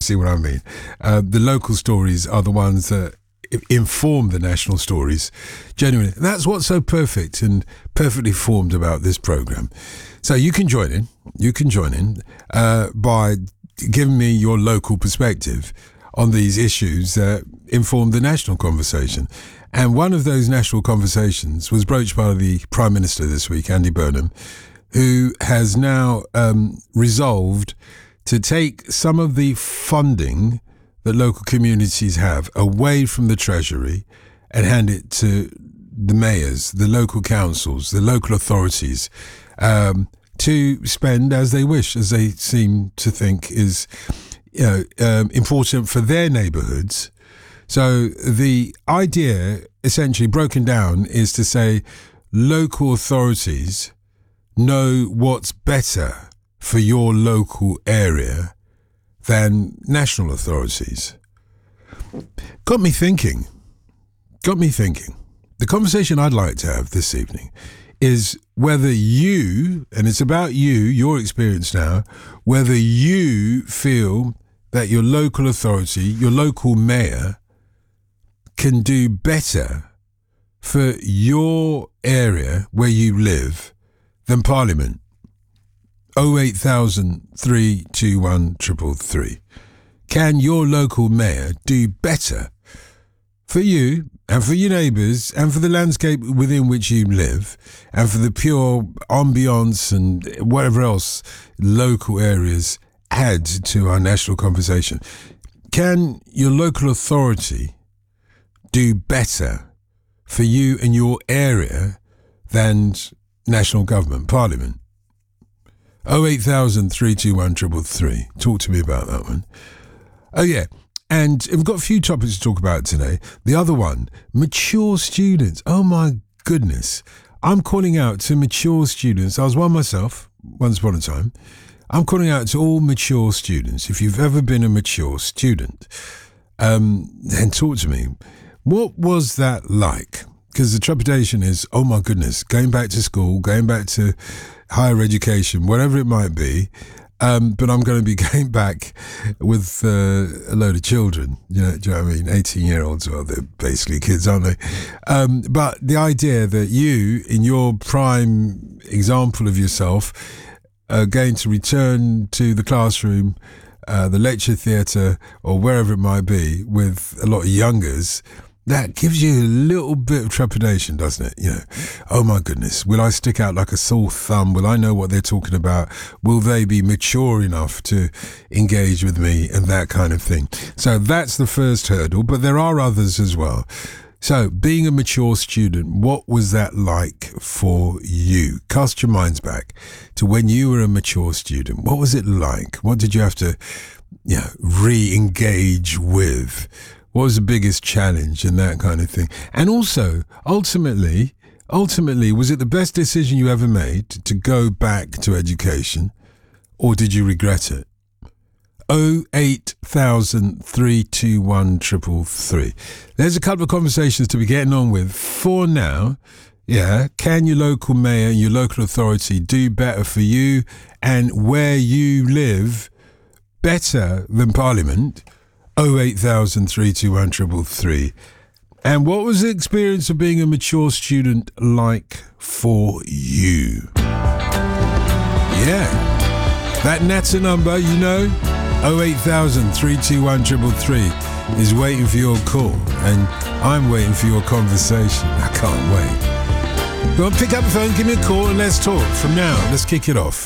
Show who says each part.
Speaker 1: see what I mean. The local stories are the ones that inform the national stories genuinely. That's what's so perfect and perfectly formed about this program. So you can join in by giving me your local perspective on these issues that inform the national conversation. And one of those national conversations was broached by the Prime Minister this week, Andy Burnham, who has now resolved to take some of the funding that local communities have away from the Treasury and hand it to the mayors, the local councils, the local authorities, to spend as they wish, as they seem to think is important for their neighbourhoods. So the idea, essentially broken down, is to say local authorities know what's better for your local area than national authorities. Got me thinking. The conversation I'd like to have this evening is whether you, and it's about you, your experience now, whether you feel that your local authority, your local mayor, can do better for your area where you live than Parliament. 08000 321 333. Can your local mayor do better for you and for your neighbours and for the landscape within which you live and for the pure ambience and whatever else local areas add to our national conversation? Can your local authority do better for you and your area than national government, Parliament? 08000 321 333. Talk to me about that one. Oh yeah, and we've got a few topics to talk about today. The other one, mature students. Oh my goodness. I'm calling out to mature students. I was one myself, once upon a time. I'm calling out to all mature students. If you've ever been a mature student, then talk to me. What was that like? Because the trepidation is, oh my goodness, going back to school, going back to higher education, whatever it might be. But I'm going to be going back with a load of children, do you know what I mean? 18-year-olds, well, they're basically kids, aren't they? But the idea that you, in your prime example of yourself, are going to return to the classroom, the lecture theatre, or wherever it might be, with a lot of youngers, that gives you a little bit of trepidation, doesn't it? You know, oh my goodness, will I stick out like a sore thumb? Will I know what they're talking about? Will they be mature enough to engage with me and that kind of thing? So that's the first hurdle, but there are others as well. So being a mature student, what was that like for you? Cast your minds back to when you were a mature student. What was it like? What did you have to, re-engage with? What was the biggest challenge and that kind of thing? And also, ultimately, was it the best decision you ever made to go back to education, or did you regret it? 08000 321 333. There's a couple of conversations to be getting on with for now. Yeah, can your local mayor, your local authority do better for you and where you live better than Parliament? 08000 321 333. And what was the experience of being a mature student like for you? Yeah, that NATA number, 08000 321 333 is waiting for your call, and I'm waiting for your conversation. I can't wait. Go on, pick up the phone, give me a call, and let's talk. From now, let's kick it off.